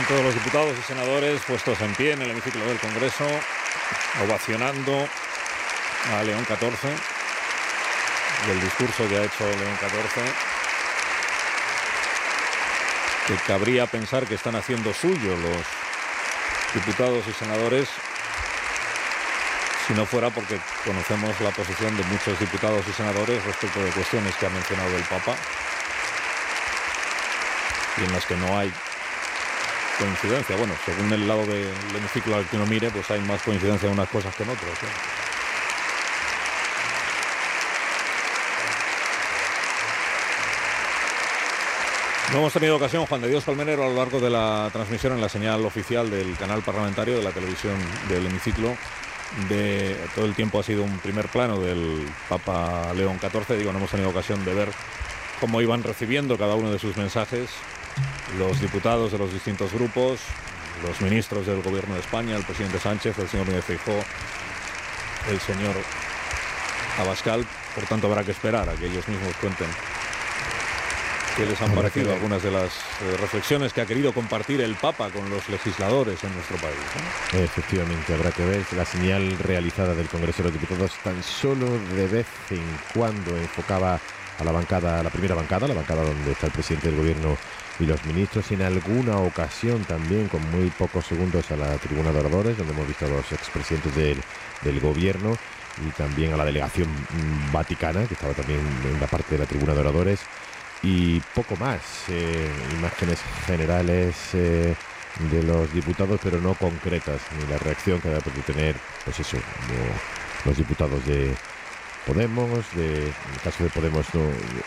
Todos los diputados y senadores puestos en pie en el hemiciclo del Congreso, ovacionando a León XIV y el discurso que ha hecho León XIV, que cabría pensar que están haciendo suyo los diputados y senadores, si no fuera porque conocemos la posición de muchos diputados y senadores respecto de cuestiones que ha mencionado el Papa y en las que no hay coincidencia. Bueno, según el lado del hemiciclo al que uno mire, pues hay más coincidencia en unas cosas que en otras, ¿sí? No hemos tenido ocasión, Juan de Dios Colmenero, a lo largo de la transmisión en la señal oficial del canal parlamentario de la televisión del hemiciclo, de todo el tiempo ha sido un primer plano del Papa León XIV. Digo, no hemos tenido ocasión de ver cómo iban recibiendo cada uno de sus mensajes los diputados de los distintos grupos, los ministros del Gobierno de España, el presidente Sánchez, el señor Núñez Feijóo, el señor Abascal. Por tanto, habrá que esperar a que ellos mismos cuenten qué les han parecido algunas de las reflexiones que ha querido compartir el Papa con los legisladores en nuestro país, ¿no? Efectivamente, habrá que ver. La señal realizada del Congreso de los Diputados tan solo de vez en cuando enfocaba a la bancada, a la primera bancada, la bancada donde está el presidente del Gobierno y los ministros, en alguna ocasión también con muy pocos segundos a la tribuna de oradores, donde hemos visto a los expresidentes del Gobierno y también a la delegación vaticana, que estaba también en la parte de la tribuna de oradores, y poco más, imágenes generales de los diputados, pero no concretas, ni la reacción que debe tener, pues eso, los diputados de Podemos, en el caso de Podemos no